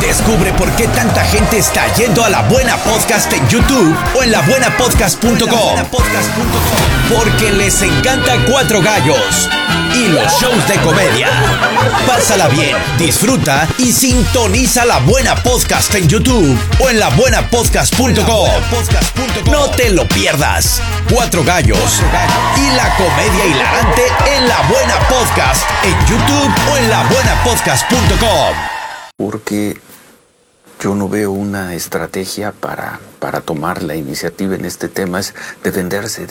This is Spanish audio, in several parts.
Descubre por qué tanta gente está yendo a La Buena Podcast en YouTube o en labuenapodcast.com. Porque les encanta Cuatro Gallos y los shows de comedia. Pásala bien, disfruta y sintoniza La Buena Podcast en YouTube o en labuenapodcast.com. No te lo pierdas. Cuatro Gallos y la comedia hilarante en La Buena Podcast en YouTube o en labuenapodcast.com. Porque yo no veo una estrategia para tomar la iniciativa en este tema. Es defenderse,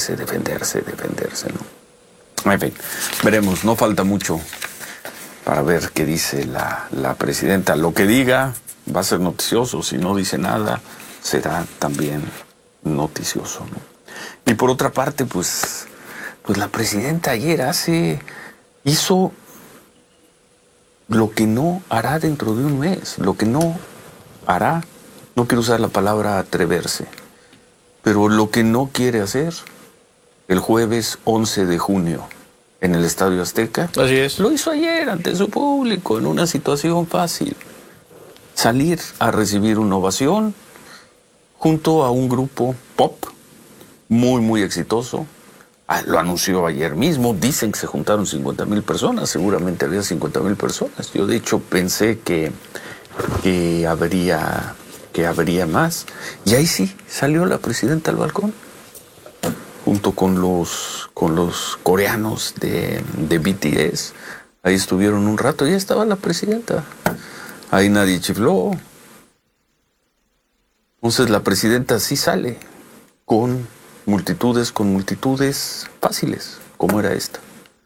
¿no? En fin, veremos, no falta mucho para ver qué dice la presidenta. Lo que diga va a ser noticioso, si no dice nada, será también noticioso, ¿no? Y por otra parte, pues la presidenta ayer hizo lo que no hará dentro de un mes, lo que no hará, no quiero usar la palabra atreverse, pero lo que no quiere hacer el jueves 11 de junio en el Estadio Azteca. Así es. Lo hizo ayer ante su público en una situación fácil. Salir a recibir una ovación junto a un grupo pop muy, muy exitoso. Lo anunció ayer mismo, dicen que se juntaron 50,000 personas, seguramente había 50,000 personas. Yo de hecho pensé que habría más. Y ahí sí, salió la presidenta al balcón, junto con los coreanos de BTS. Ahí estuvieron un rato y ya estaba la presidenta. Ahí nadie chifló. Entonces la presidenta sí sale con multitudes fáciles, como era esta.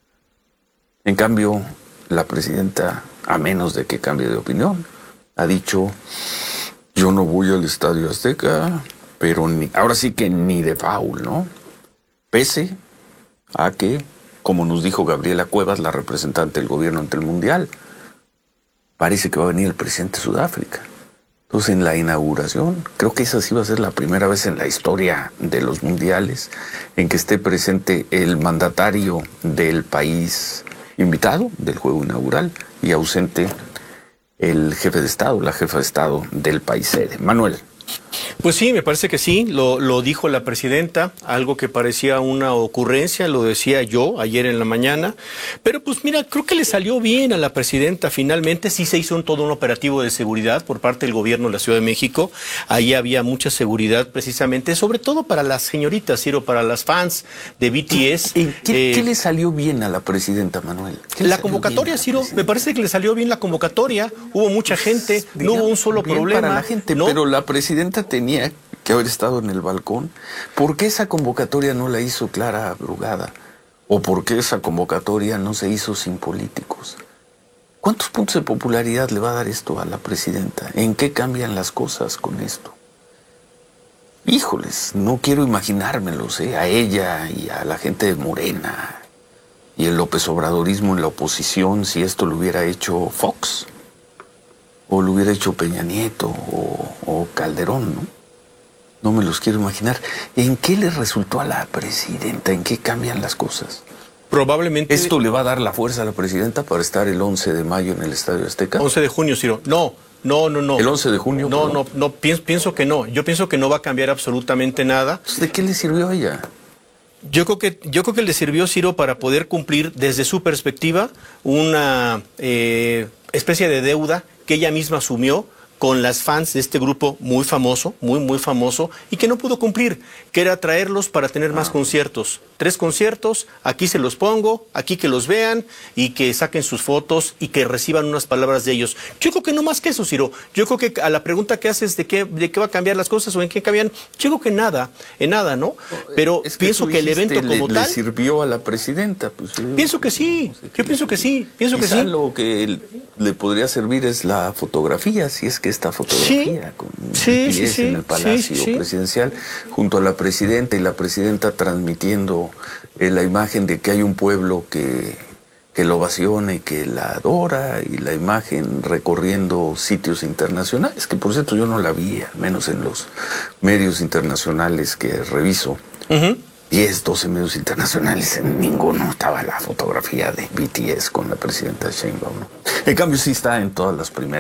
En cambio, la presidenta, a menos de que cambie de opinión, ha dicho: yo no voy al Estadio Azteca, pero ahora sí que ni de faul, ¿no? Pese a que, como nos dijo Gabriela Cuevas, la representante del gobierno ante el Mundial, parece que va a venir el presidente de Sudáfrica. Entonces, en la inauguración, creo que esa sí va a ser la primera vez en la historia de los mundiales en que esté presente el mandatario del país invitado del juego inaugural y ausente el jefe de Estado, la jefa de Estado del país sede. Manuel. Pues sí, me parece que sí, lo dijo la presidenta, algo que parecía una ocurrencia, lo decía yo ayer en la mañana, pero pues mira, creo que le salió bien a la presidenta. Finalmente sí se hizo todo un operativo de seguridad por parte del gobierno de la Ciudad de México. Ahí había mucha seguridad precisamente, sobre todo para las señoritas, Ciro, para las fans de BTS. ¿Qué le salió bien a la presidenta, Manuel? La convocatoria, Ciro, me parece que le salió bien la convocatoria, hubo mucha gente, no hubo un solo problema. Para la gente, ¿no? Pero la presidenta tenía que haber estado en el balcón. ¿Por qué esa convocatoria no la hizo Clara Brugada? ¿O por qué esa convocatoria no se hizo sin políticos? ¿Cuántos puntos de popularidad le va a dar esto a la presidenta? ¿En qué cambian las cosas con esto? Híjoles, no quiero imaginármelos, a ella y a la gente de Morena y el López Obradorismo en la oposición, si esto lo hubiera hecho Fox o lo hubiera hecho Peña Nieto o Calderón, ¿no? No me los quiero imaginar. ¿En qué le resultó a la presidenta? ¿En qué cambian las cosas? Probablemente... ¿Esto le va a dar la fuerza a la presidenta para estar el 11 de mayo en el Estadio Azteca? 11 de junio, Ciro. No. ¿El 11 de junio? No, pienso que no. Yo pienso que no va a cambiar absolutamente nada. ¿De qué le sirvió a ella? Yo creo que le sirvió, Ciro, para poder cumplir desde su perspectiva una especie de deuda que ella misma asumió con las fans de este grupo muy famoso, muy famoso, y que no pudo cumplir, que era traerlos para tener más conciertos. 3 conciertos, aquí se los pongo, aquí que los vean y que saquen sus fotos y que reciban unas palabras de ellos. Yo creo que no más que eso, Ciro. Yo creo que a la pregunta que haces de qué va a cambiar las cosas o en qué cambian, yo creo que en nada, ¿no? Pero es que pienso que el evento como tal... ¿Le sirvió a la presidenta? Pues, pienso que sí, yo pienso que sí, Quizá lo que le podría servir es la fotografía, si es que esta fotografía con pies en el Palacio Presidencial junto a la presidenta y la presidenta transmitiendo la imagen de que hay un pueblo que lo ovaciona y que la adora, y la imagen recorriendo sitios internacionales, que por cierto yo no la vi, al menos en los medios internacionales que reviso. 10, 12 medios internacionales, en ninguno estaba la fotografía de BTS con la presidenta Sheinbaum, ¿no? En cambio sí está en todas las primeras